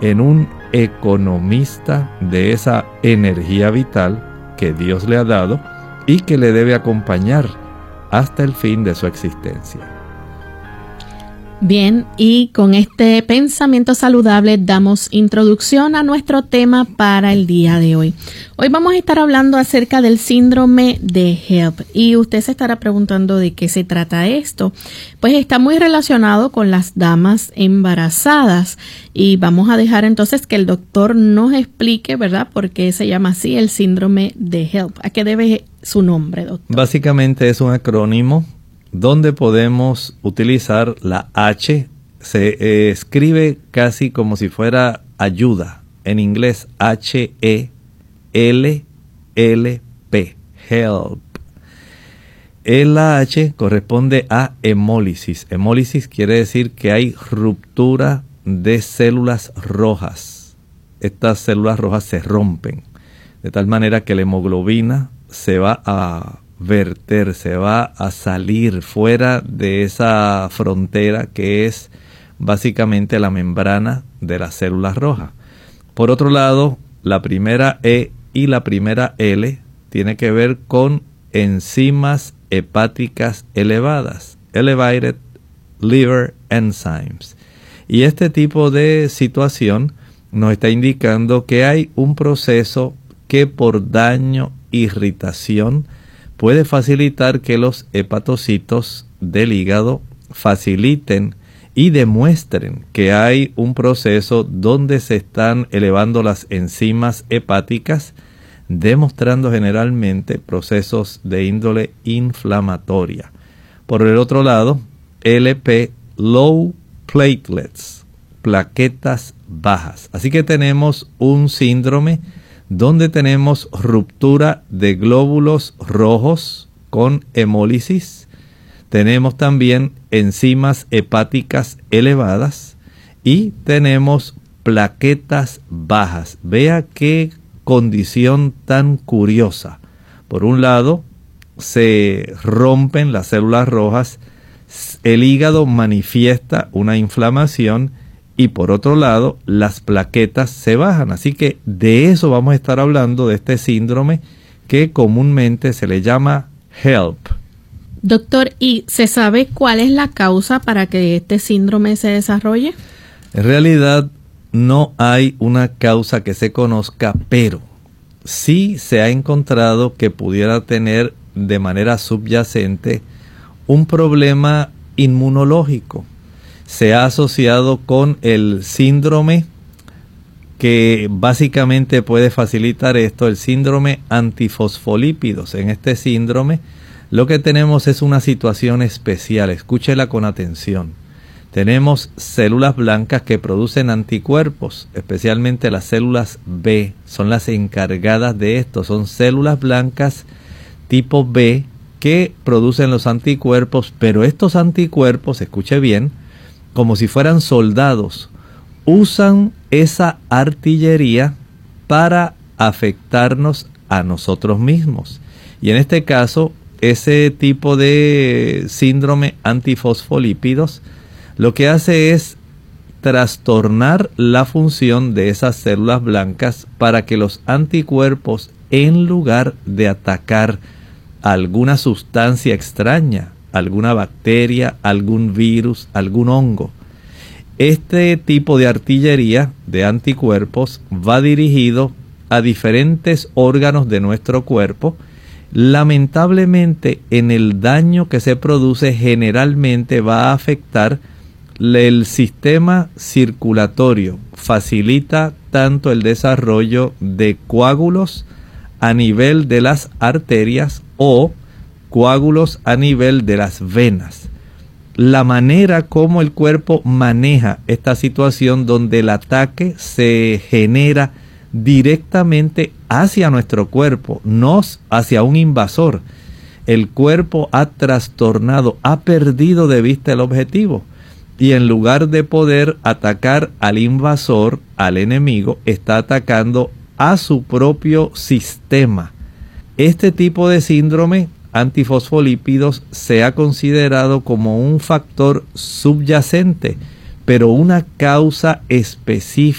en un economista de esa energía vital que Dios le ha dado y que le debe acompañar hasta el fin de su existencia. Bien, y con este pensamiento saludable damos introducción a nuestro tema para el día de hoy. Hoy vamos a estar hablando acerca del síndrome de HELP y usted se estará preguntando de qué se trata esto. Pues está muy relacionado con las damas embarazadas y vamos a dejar entonces que el doctor nos explique, ¿verdad?, por qué se llama así el síndrome de HELP. ¿A qué debe su nombre, doctor? Básicamente es un acrónimo donde podemos utilizar la H, se escribe casi como si fuera ayuda, en inglés H-E-L-L-P, HELP. La H corresponde a hemólisis. Hemólisis quiere decir que hay ruptura de células rojas. Estas células rojas se rompen, de tal manera que la hemoglobina se va a verter, se va a salir fuera de esa frontera que es básicamente la membrana de las células rojas. Por otro lado, la primera E y la primera L tiene que ver con enzimas hepáticas elevadas, elevated liver enzymes. Y este tipo de situación nos está indicando que hay un proceso que por daño, irritación, puede facilitar que los hepatocitos del hígado faciliten y demuestren que hay un proceso donde se están elevando las enzimas hepáticas, demostrando generalmente procesos de índole inflamatoria. Por el otro lado, LP, low platelets, plaquetas bajas. Así que tenemos un síndrome donde tenemos ruptura de glóbulos rojos con hemólisis. Tenemos también enzimas hepáticas elevadas y tenemos plaquetas bajas. Vea qué condición tan curiosa. Por un lado, se rompen las células rojas, el hígado manifiesta una inflamación y por otro lado, las plaquetas se bajan. Así que de eso vamos a estar hablando, de este síndrome que comúnmente se le llama HELP. Doctor, ¿y se sabe cuál es la causa para que este síndrome se desarrolle? En realidad no hay una causa que se conozca, pero sí se ha encontrado que pudiera tener de manera subyacente un problema inmunológico. Se ha asociado con el síndrome que básicamente puede facilitar esto, el síndrome antifosfolípidos. En este síndrome lo que tenemos es una situación especial, escúchela con atención. Tenemos células blancas que producen anticuerpos, especialmente las células B, son las encargadas de esto, son células blancas tipo B que producen los anticuerpos, pero estos anticuerpos, escuche bien, como si fueran soldados, usan esa artillería para afectarnos a nosotros mismos. Y en este caso, ese tipo de síndrome antifosfolípidos lo que hace es trastornar la función de esas células blancas para que los anticuerpos, en lugar de atacar alguna sustancia extraña, alguna bacteria, algún virus, algún hongo, este tipo de artillería de anticuerpos va dirigido a diferentes órganos de nuestro cuerpo. Lamentablemente, en el daño que se produce, generalmente va a afectar el sistema circulatorio, facilita tanto el desarrollo de coágulos a nivel de las arterias o coágulos a nivel de las venas. La manera como el cuerpo maneja esta situación donde el ataque se genera directamente hacia nuestro cuerpo, no hacia un invasor. El cuerpo ha trastornado, ha perdido de vista el objetivo y en lugar de poder atacar al invasor, al enemigo, está atacando a su propio sistema. Este tipo de síndrome antifosfolípidos se ha considerado como un factor subyacente, pero una causa específica